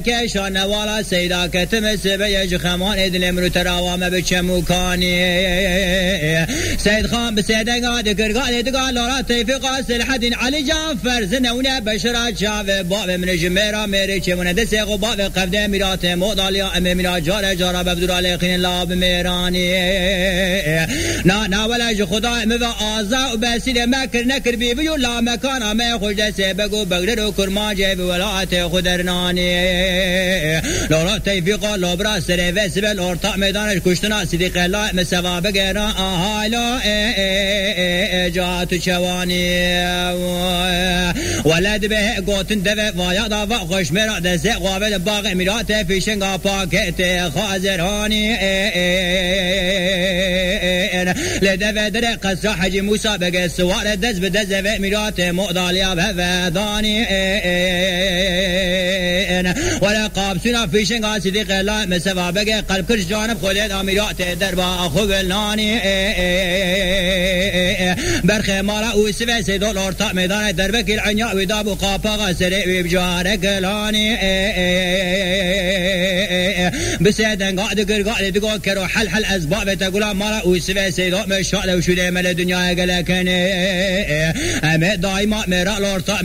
كشان والا سيدا كتم سبيج خمان ادل مرو تراوام بچموكاني سيد خان بسيدن قاد كرقاد دقال لورا تيفقا سلحدين علي جعفر زنونه بشرا شاف باب من جميرا ميري چمونه دسيغو باب قبد اميرات موداليا اميرا جار جار بدر عليقين لاب ميراني نا ولا خدا مو آزا وبسيل مكر نكر بيبيو لا مكان ما خرج سبغو بغدر كرماج ولات خدرناني لورا تيفقا لبرا سر وسبل orta meydanı kuştuna sidikella mesava begera hala jatu çavani ولد به قوتن دو ويا دا خوش مرا دز قابل باغ امارات فيشنگا پاکت خازرهاني لدو در قصر حج موسى بگ سوار دز بدز و امارات موداليا بوداني ولا قابسنا فيشنگا صديقلا مسوا بگ قلب كرش جانب خلد امارات دربا اخو گلاني برخه مالا اوسف سيدول orta meydan derbekil anya ودا بقاپا سر وبجار گلاني بسيدن قاعد قاعد تقول كرو حل اسباب تقول مالا اوسف سيدول مشال وشله مل دنيا گلكن ام دائما مرا